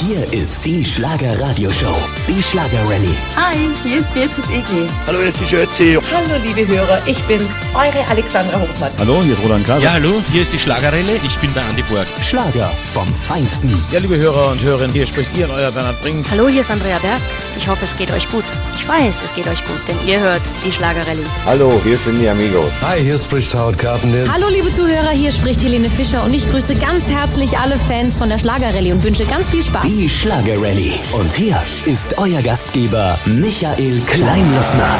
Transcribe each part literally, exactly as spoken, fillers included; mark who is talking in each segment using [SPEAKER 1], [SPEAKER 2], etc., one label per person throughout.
[SPEAKER 1] Hier ist die Schlager-Radio-Show, die Schlager-Rallye.
[SPEAKER 2] Hi, hier ist Beatrice Egli.
[SPEAKER 3] Hallo, hier ist die Jötzi.
[SPEAKER 4] Hallo, liebe Hörer, ich bin's, eure Alexandra Hofmann.
[SPEAKER 5] Hallo, hier ist Roland Kaiser.
[SPEAKER 6] Ja, hallo, hier ist die Schlager-Rallye. Ich bin der Andi Borg.
[SPEAKER 1] Schlager vom Feinsten.
[SPEAKER 3] Ja, liebe Hörer und Hörerinnen, hier spricht Ihr euer Bernhard Brink.
[SPEAKER 7] Hallo, hier ist Andrea Berg. Ich hoffe, es geht euch gut. Ich weiß, es geht euch gut, denn ihr hört die Schlager-Rallye.
[SPEAKER 8] Hallo, hier sind die Amigos.
[SPEAKER 9] Hi, hier spricht Howard Carpendale.
[SPEAKER 10] Hallo, liebe Zuhörer, hier spricht Helene Fischer und ich grüße ganz herzlich alle Fans von der Schlager-Rallye und wünsche ganz viel Spaß.
[SPEAKER 1] Die Schlager-Rallye. Und hier ist euer Gastgeber Michael Kleinlottner.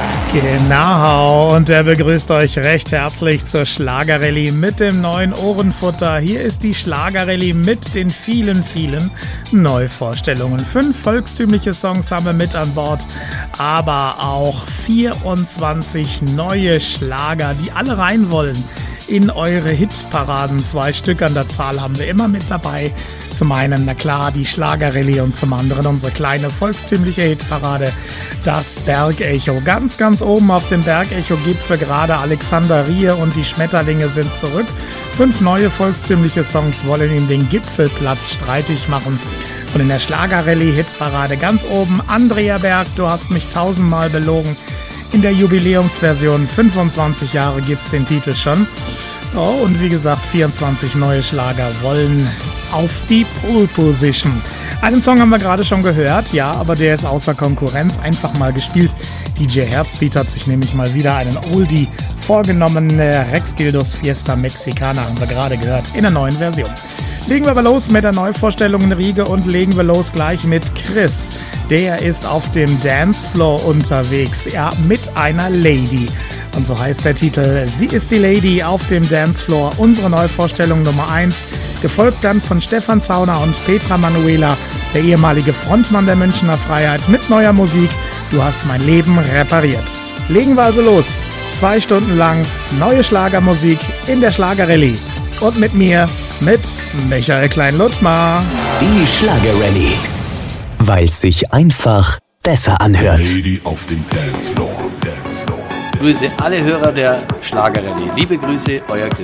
[SPEAKER 11] Genau, und er begrüßt euch recht herzlich zur Schlager-Rallye mit dem neuen Ohrenfutter. Hier ist die Schlager-Rallye mit den vielen, vielen Neuvorstellungen. Fünf volkstümliche Songs haben wir mit an Bord, aber auch vierundzwanzig neue Schlager, die alle rein wollen in eure Hitparaden. Zwei Stück an der Zahl haben wir immer mit dabei. Zum einen, na klar, die Schlager-Rallye und zum anderen unsere kleine volkstümliche Hitparade, das Bergecho. Ganz, ganz oben auf dem Bergecho-Gipfel gerade Alexander Rie und die Schmetterlinge sind zurück. Fünf neue volkstümliche Songs wollen ihm den Gipfelplatz streitig machen. Und in der Schlager-Rallye-Hitparade ganz oben Andrea Berg, du hast mich tausendmal belogen. In der Jubiläumsversion fünfundzwanzig Jahre gibt's den Titel schon. Oh, und wie gesagt, vierundzwanzig neue Schlager wollen auf die Pole Position. Einen Song haben wir gerade schon gehört, ja, aber der ist außer Konkurrenz, einfach mal gespielt. D J Herzbeat hat sich nämlich mal wieder einen Oldie vorgenommen. Rex Gildos Fiesta Mexicana haben wir gerade gehört, in der neuen Version. Legen wir aber los mit der Neuvorstellung in Riege und legen wir los gleich mit Chris. Der ist auf dem Dancefloor unterwegs, ja, mit einer Lady. Und so heißt der Titel. Sie ist die Lady auf dem Dancefloor. Unsere Neuvorstellung Nummer eins. Gefolgt dann von Stefan Zauner und Petra Manuela, der ehemalige Frontmann der Münchner Freiheit, mit neuer Musik. Du hast mein Leben repariert. Legen wir also los. Zwei Stunden lang neue Schlagermusik in der Schlager-Rallye. Und mit mir, mit Michael Klein-Luttmar.
[SPEAKER 1] Die Schlager-Rallye. Weil es sich einfach besser anhört.
[SPEAKER 9] Lady auf dem Dancefloor, Dancefloor.
[SPEAKER 6] Grüße alle Hörer der Schlager-Rallye. Liebe Grüße, euer Chris.